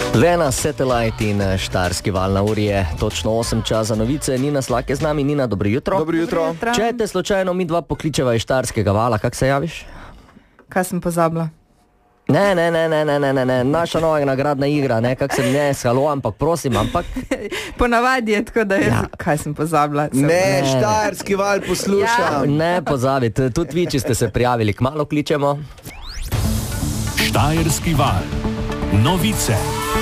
Lena Satellite in Štajerski val na uri je točno 8 čas za novice. Nina Slak je z nami. Nina, dobro jutro. Dobro jutro. Če te slučajno mi dva pokličeva iz Štajerskega vala, kak se javiš? Kaj sem pozabila? Ne, naša nova nagradna igra, ne, kak se ne shalo, ampak prosim, ampak... Ponavadi je tako, da je... Ja. Kaj sem pozabila? Ne, Štajerski val poslušam. Ja. Ne pozabite, tudi vi, če ste se prijavili, kmalu kličemo. Štajerski val. Novice.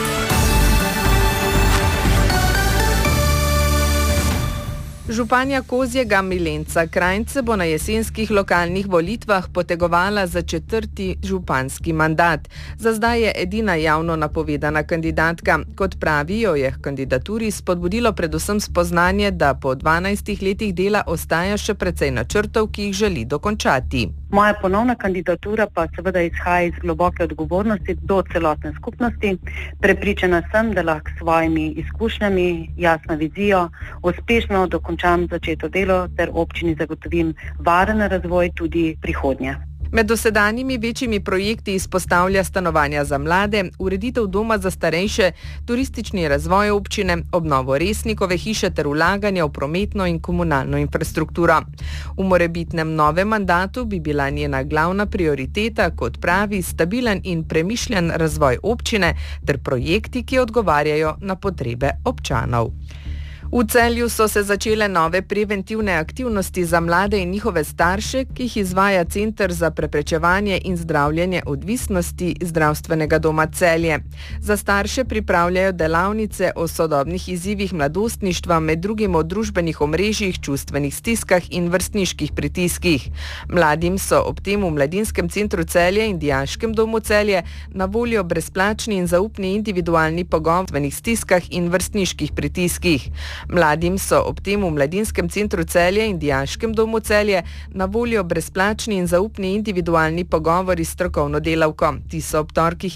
Županja Kozjega Milenca Krajnce bo na jesenskih lokalnih volitvah potegovala za 4. županski mandat. Za zdaj je edina javno napovedana kandidatka. Kot pravijo, je k kandidaturi spodbudilo predvsem spoznanje, da po 12 letih dela ostaja še precej načrtov, ki jih želi dokončati. Moja ponovna kandidatura pa seveda izhaja iz globoke odgovornosti do celotne skupnosti. Prepričana sem, da lahko s svojimi izkušnjami, jasno vizijo, uspešno dokončam začeto delo ter občini zagotovim varen razvoj tudi prihodnje. Med dosedanjimi večjimi projekti izpostavlja stanovanja za mlade, ureditev doma za starejše, turistični razvoj občine, obnovo Resnikove hiše ter vlaganje v prometno in komunalno infrastrukturo. V morebitnem novem mandatu bi bila njena glavna prioriteta, kot pravi, stabilen in premišljen razvoj občine ter projekti, ki odgovarjajo na potrebe občanov. V Celju so se začele nove preventivne aktivnosti za mlade in njihove starše, ki jih izvaja Center za preprečevanje in zdravljenje odvisnosti Zdravstvenega doma Celje. Za starše pripravljajo delavnice o sodobnih izzivih mladostništva, med drugim o družbenih omrežjih, čustvenih stiskah in vrstniških pritiskih. Mladim so ob tem v Mladinskem centru Celje in Dijaškem domu Celje na voljo brezplačni in zaupni individualni pogovor o čustvenih stiskah in vrstniških pritiskih. Mladim so ob tem v Mladinskem centru Celje in Dijaškem domu Celje na voljo brezplačni in zaupni individualni pogovori s strokovno delavko. Ti so ob torkih